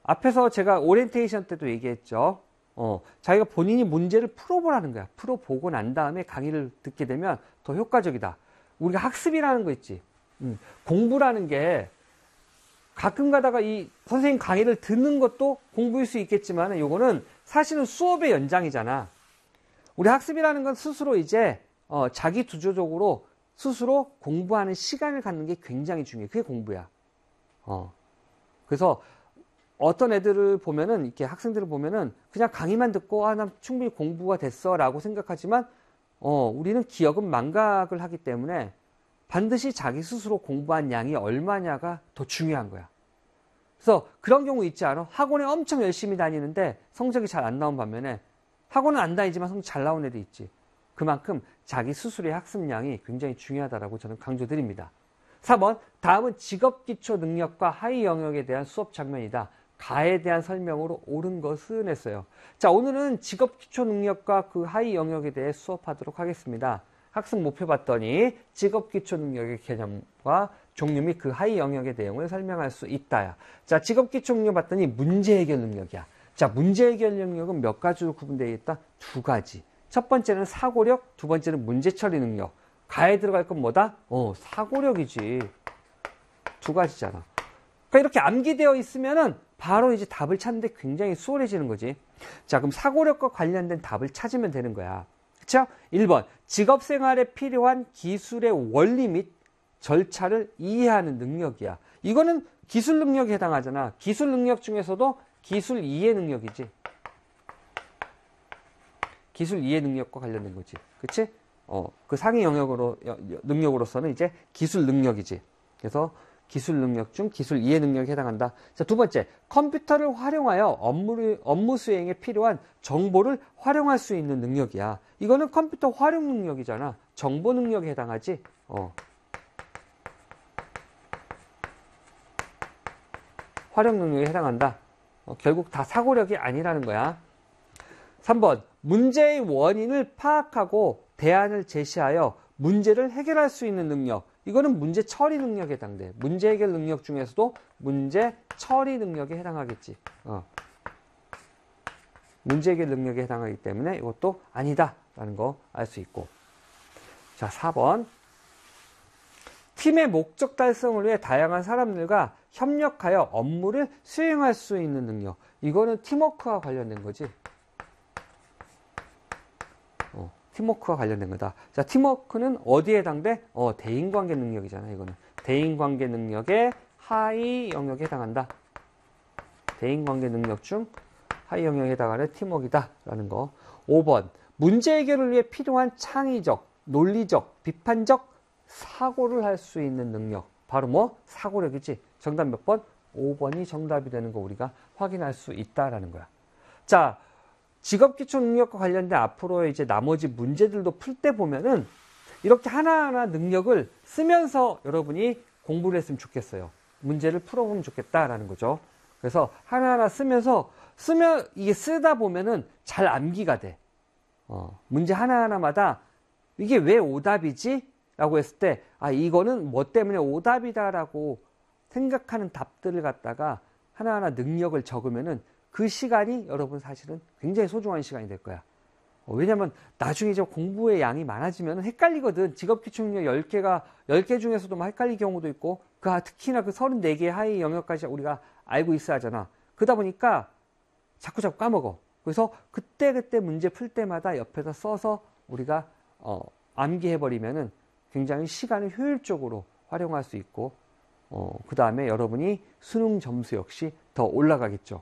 앞에서 제가 오리엔테이션 때도 얘기했죠. 자기가 본인이 문제를 풀어보라는 거야. 풀어보고 난 다음에 강의를 듣게 되면 더 효과적이다. 우리가 학습이라는 거 있지. 공부라는 게 가끔 가다가 이 선생님 강의를 듣는 것도 공부일 수 있겠지만 요거는 사실은 수업의 연장이잖아. 우리 학습이라는 건 스스로 이제 자기 주도적으로 스스로 공부하는 시간을 갖는 게 굉장히 중요해. 그게 공부야. 그래서 어떤 애들을 보면은, 이렇게 학생들을 보면은 그냥 강의만 듣고 난 충분히 공부가 됐어 라고 생각하지만 우리는 기억은 망각을 하기 때문에 반드시 자기 스스로 공부한 양이 얼마냐가 더 중요한 거야. 그래서 그런 경우 있지 않아? 학원에 엄청 열심히 다니는데 성적이 잘 안 나온 반면에 학원은 안 다니지만 성적 잘 나온 애도 있지. 그만큼 자기 스스로의 학습량이 굉장히 중요하다고 저는 강조드립니다. 4번, 다음은 직업기초 능력과 하위 영역에 대한 수업 장면이다. 가에 대한 설명으로 옳은 것은 했어요. 자, 오늘은 직업기초 능력과 그 하위 영역에 대해 수업하도록 하겠습니다. 학습 목표 봤더니 직업기초 능력의 개념과 종류 및 그 하위 영역의 내용을 설명할 수 있다야. 자, 직업기초 능력 봤더니 문제 해결 능력이야. 자, 문제 해결 능력은 몇 가지로 구분되어 있다? 두 가지. 첫 번째는 사고력, 두 번째는 문제 처리 능력. 가에 들어갈 건 뭐다? 사고력이지. 두 가지잖아. 그러니까 이렇게 암기되어 있으면은 바로 이제 답을 찾는데 굉장히 수월해지는 거지. 자, 그럼 사고력과 관련된 답을 찾으면 되는 거야. 그쵸? 1번, 직업생활에 필요한 기술의 원리 및 절차를 이해하는 능력이야. 이거는 기술 능력에 해당하잖아. 기술 능력 중에서도 기술 이해 능력이지. 기술 이해 능력과 관련된 거지. 그치? 그 상위 영역으로, 능력으로서는 이제 기술 능력이지. 그래서 기술 능력 중 기술 이해 능력에 해당한다. 자, 두 번째, 컴퓨터를 활용하여 업무 수행에 필요한 정보를 활용할 수 있는 능력이야. 이거는 컴퓨터 활용 능력이잖아. 정보 능력에 해당하지. 활용 능력에 해당한다. 결국 다 사고력이 아니라는 거야. 3번, 문제의 원인을 파악하고 대안을 제시하여 문제를 해결할 수 있는 능력. 이거는 문제 처리 능력에 해당돼. 문제 해결 능력 중에서도 문제 처리 능력에 해당하겠지. 문제 해결 능력에 해당하기 때문에 이것도 아니다라는 거 알 수 있고. 자, 4번. 팀의 목적 달성을 위해 다양한 사람들과 협력하여 업무를 수행할 수 있는 능력. 이거는 팀워크와 관련된 거지. 팀워크와 관련된 거다. 자, 팀워크는 어디에 해당돼? 대인관계 능력이잖아, 이거는. 대인관계 능력의 하위 영역에 해당한다. 대인관계 능력 중 하위 영역에 해당하는 팀워크이다. 라는 거. 5번. 문제 해결을 위해 필요한 창의적, 논리적, 비판적 사고를 할 수 있는 능력. 바로 뭐? 사고력이지. 정답 몇 번? 5번이 정답이 되는 거 우리가 확인할 수 있다라는 거야. 자, 직업기초 능력과 관련된 앞으로의 이제 나머지 문제들도 풀 때 보면은 이렇게 하나하나 능력을 쓰면서 여러분이 공부를 했으면 좋겠어요. 문제를 풀어보면 좋겠다라는 거죠. 그래서 하나하나 쓰면 이게 쓰다 보면은 잘 암기가 돼. 문제 하나하나마다 이게 왜 오답이지? 라고 했을 때, 이거는 뭐 때문에 오답이다라고 생각하는 답들을 갖다가 하나하나 능력을 적으면은 그 시간이 여러분 사실은 굉장히 소중한 시간이 될 거야. 왜냐면 나중에 이제 공부의 양이 많아지면 헷갈리거든. 직업기초능력 10개 중에서도 막 헷갈릴 경우도 있고, 특히나 그 34개의 하위 영역까지 우리가 알고 있어야 하잖아. 그러다 보니까 자꾸 까먹어. 그래서 그때 문제 풀 때마다 옆에다 써서 우리가 암기해버리면은 굉장히 시간을 효율적으로 활용할 수 있고, 그 다음에 여러분이 수능 점수 역시 더 올라가겠죠.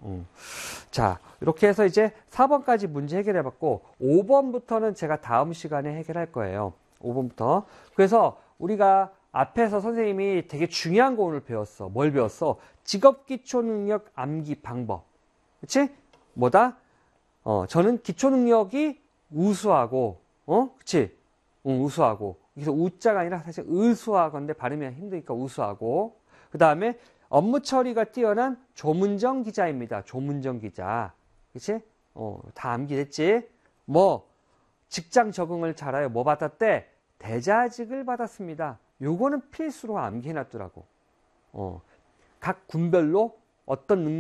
자, 이렇게 해서 이제 4번까지 문제 해결해봤고 5번부터는 제가 다음 시간에 해결할 거예요. 5번부터. 그래서 우리가 앞에서 선생님이 되게 중요한 거 오늘 배웠어. 뭘 배웠어? 직업기초능력 암기 방법. 그치? 뭐다? 저는 기초능력이 우수하고, 그치? 우수하고. 그래서 우자가 아니라 사실 의수하건데 발음이 힘드니까 우수하고. 그 다음에 업무 처리가 뛰어난 조문정 기자입니다. 조문정 기자. 그치? 다 암기됐지? 직장 적응을 잘하여 뭐 받았대? 대자직을 받았습니다. 요거는 필수로 암기해놨더라고. 각 군별로 어떤 능력